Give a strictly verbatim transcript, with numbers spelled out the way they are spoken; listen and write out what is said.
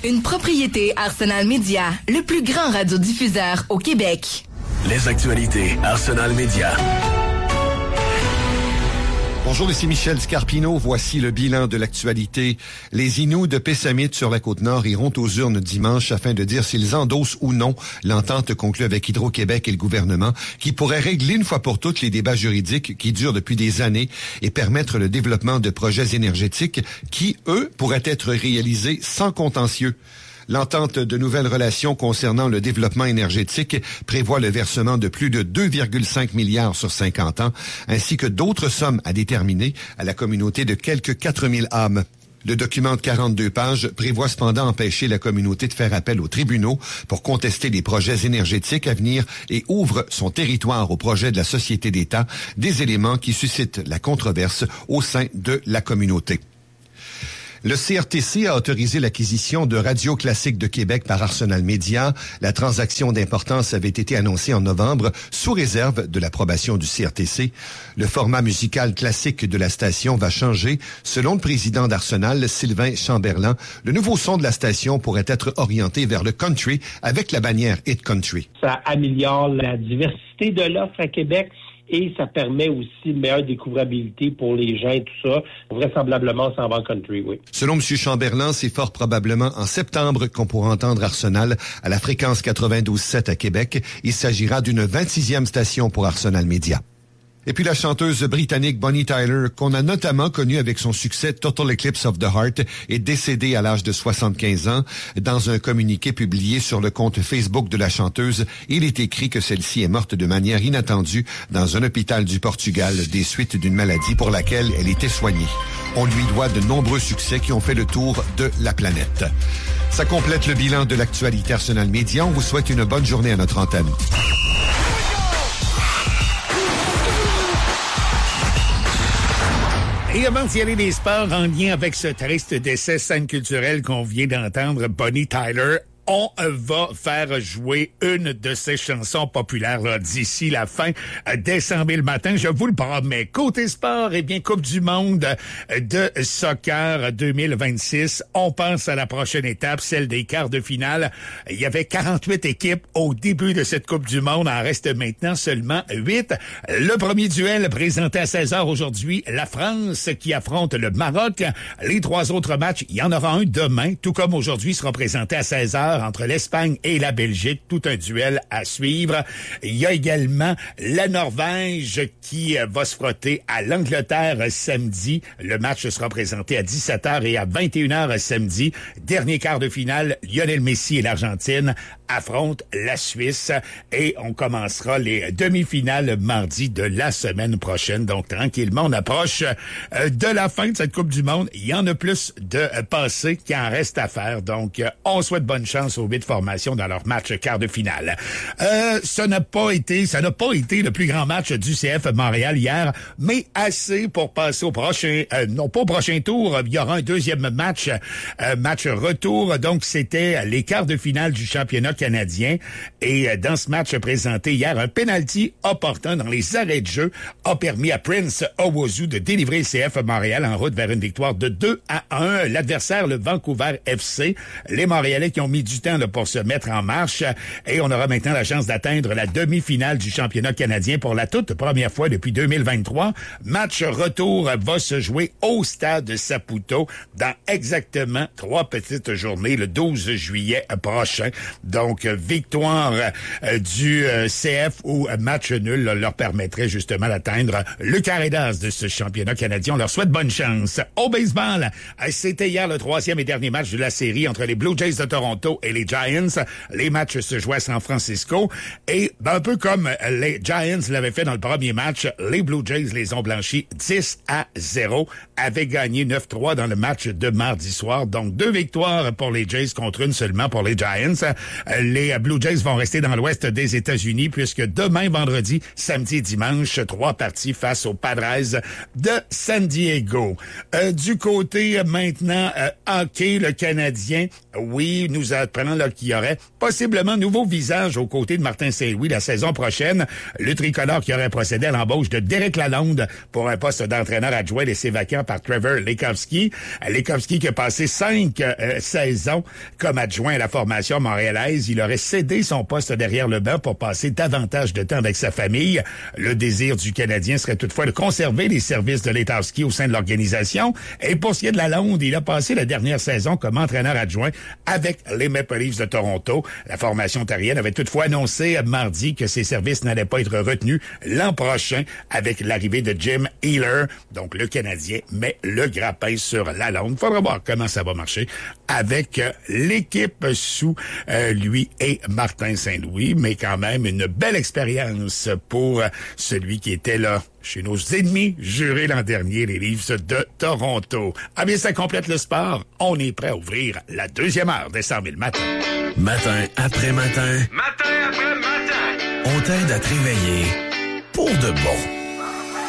Une propriété Arsenal Media, le plus grand radiodiffuseur au Québec. Les actualités Arsenal Media. Bonjour, ici Michel Scarpino. Voici le bilan de l'actualité. Les Inuits de Pessamit sur la Côte-Nord iront aux urnes dimanche afin de dire s'ils endossent ou non l'entente conclue avec Hydro-Québec et le gouvernement qui pourrait régler une fois pour toutes les débats juridiques qui durent depuis des années et permettre le développement de projets énergétiques qui, eux, pourraient être réalisés sans contentieux. L'entente de nouvelles relations concernant le développement énergétique prévoit le versement de plus de deux virgule cinq milliards sur cinquante ans, ainsi que d'autres sommes à déterminer à la communauté de quelques quatre mille âmes. Le document de quarante-deux pages prévoit cependant empêcher la communauté de faire appel aux tribunaux pour contester les projets énergétiques à venir et ouvre son territoire au projet de la Société d'État, des éléments qui suscitent la controverse au sein de la communauté. Le C R T C a autorisé l'acquisition de Radio Classique de Québec par Arsenal Media. La transaction d'importance avait été annoncée en novembre sous réserve de l'approbation du C R T C. Le format musical classique de la station va changer. Selon le président d'Arsenal, Sylvain Chamberlain, le nouveau son de la station pourrait être orienté vers le country avec la bannière Hit Country. Ça améliore la diversité de l'offre à Québec. Et ça permet aussi une meilleure découvrabilité pour les gens et tout ça. Vraisemblablement, ça en va en country, oui. Selon M. Chamberlain, c'est fort probablement en septembre qu'on pourra entendre Arsenal à la fréquence quatre-vingt-douze sept à Québec. Il s'agira d'une vingt-sixième station pour Arsenal Media. Et puis la chanteuse britannique Bonnie Tyler, qu'on a notamment connue avec son succès Total Eclipse of the Heart, est décédée à l'âge de soixante-quinze ans. Dans un communiqué publié sur le compte Facebook de la chanteuse, il est écrit que celle-ci est morte de manière inattendue dans un hôpital du Portugal des suites d'une maladie pour laquelle elle était soignée. On lui doit de nombreux succès qui ont fait le tour de la planète. Ça complète le bilan de l'actualité Arsenal Media. On vous souhaite une bonne journée à notre antenne. Et avant d'y aller des sports en lien avec ce triste décès scène culturelle qu'on vient d'entendre, Bonnie Tyler, on va faire jouer une de ses chansons populaires là, d'ici la fin décembre le matin, je vous le promets. Côté sport, eh bien, Coupe du monde de soccer deux mille vingt-six. On pense à la prochaine étape, celle des quarts de finale. Il y avait quarante-huit équipes au début de cette Coupe du monde. En reste maintenant seulement huit. Le premier duel présenté à seize heures aujourd'hui, la France qui affronte le Maroc. Les trois autres matchs, il y en aura un demain, tout comme aujourd'hui sera présenté à seize heures entre l'Espagne et la Belgique, tout un duel à suivre. Il y a également la Norvège qui va se frotter à l'Angleterre samedi. Le match sera présenté à dix-sept heures et à vingt et une heures samedi. Dernier quart de finale, Lionel Messi et l'Argentine affrontent la Suisse et on commencera les demi-finales mardi de la semaine prochaine. Donc tranquillement, on approche de la fin de cette Coupe du monde. Il y en a plus de passé qu'il en reste à faire. Donc on souhaite bonne chance aux huit formations dans leur match quart de finale. Euh, ça n'a pas été, ça n'a pas été le plus grand match du C F Montréal hier, mais assez pour passer au prochain, euh, non pas au prochain tour. Il y aura un deuxième match, euh, match retour. Donc c'était les quarts de finale du championnat canadien. Et euh, dans ce match présenté hier, un penalty opportun dans les arrêts de jeu a permis à Prince Owusu de délivrer le C F Montréal en route vers une victoire de deux à un. L'adversaire, le Vancouver F C. Les Montréalais qui ont mis du temps là, pour se mettre en marche et on aura maintenant la chance d'atteindre la demi-finale du championnat canadien pour la toute première fois depuis deux mille vingt-trois. Match retour va se jouer au stade Saputo dans exactement trois petites journées le douze juillet prochain. Donc victoire euh, du euh, C F ou match nul là, leur permettrait justement d'atteindre le carré d'as de ce championnat canadien. On leur souhaite bonne chance. Au baseball, c'était hier le troisième et dernier match de la série entre les Blue Jays de Toronto et les Giants. Les matchs se jouaient à San Francisco et ben, un peu comme les Giants l'avaient fait dans le premier match, les Blue Jays les ont blanchis dix à zéro, avaient gagné neuf trois dans le match de mardi soir. Donc deux victoires pour les Jays contre une seulement pour les Giants. Les Blue Jays vont rester dans l'ouest des États-Unis puisque demain, vendredi, samedi et dimanche, trois parties face aux Padres de San Diego. Euh, du côté maintenant euh, hockey, le Canadien Oui, nous apprenons là qu'il y aurait possiblement nouveau visage aux côtés de Martin Saint-Louis la saison prochaine. Le tricolore qui aurait procédé à l'embauche de Derek Lalonde pour un poste d'entraîneur adjoint laissé vacant par Trevor Lekowski. Lekowski qui a passé cinq euh, saisons comme adjoint à la formation montréalaise. Il aurait cédé son poste derrière le banc pour passer davantage de temps avec sa famille. Le désir du Canadien serait toutefois de conserver les services de Lekowski au sein de l'organisation. Et pour ce qui est de Lalonde, il a passé la dernière saison comme entraîneur adjoint avec les Maple Leafs de Toronto. La formation ontarienne avait toutefois annoncé mardi que ses services n'allaient pas être retenus l'an prochain avec l'arrivée de Jim Healer. Donc, le Canadien met le grappin sur Lalonde. Faudra voir comment ça va marcher avec euh, l'équipe sous euh, lui et Martin Saint-Louis. Mais quand même, une belle expérience pour euh, celui qui était là chez nos ennemis jurés l'an dernier, les Leafs de Toronto. Ah bien, ça complète le sport. On est prêt à ouvrir la deuxième heure des cent mille matins. Matin après matin. Matin après matin. On t'aide à te réveiller pour de bon.